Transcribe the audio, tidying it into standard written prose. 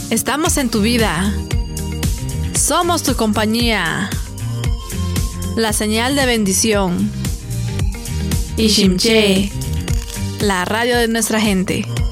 Estamos en tu vida. Somos tu compañía. La señal de bendición. Ishimche, la radio de nuestra gente.